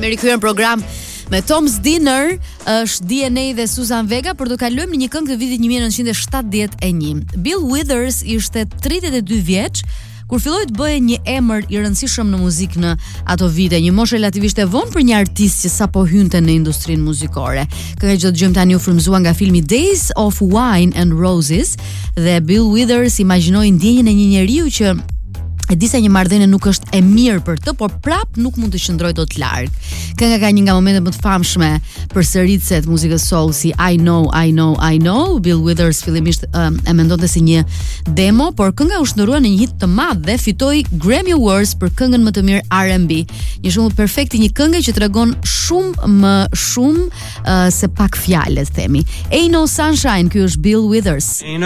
Jemi rikthyer në program me Tom's Dinner, është DNA dhe Suzanne Vega për të kaluar në një këngë të vitit 1971. Bill Withers ishte 32 vjeç kur filloi të bëhej një emër i rëndësishëm në muzikë në ato vite, një moshë relativisht e vonë për një artist që sapo hynte në industrinë muzikore. Kënga që do të dëgjojmë tani u frymëzua nga filmi Days of Wine and Roses dhe Bill Withers imagjinoi ndjenjën e një njeriu që e di se një marrëdhënie nuk është e mirë për të, por prap nuk mund të qëndrojë dot larg. Kënga ka një nga momentet më të famshme për sëritëset muzikës soul si I Know. Bill Withers fillimisht e mendonte si një demo, por kënga u shndrua në një hit të madh dhe fitoi Grammy Awards për këngën më të mirë R&B. Një shembull perfekt i një këngë që tregon shumë se pak fjalë, themi. Ain't No Sunshine, ky është Bill Withers.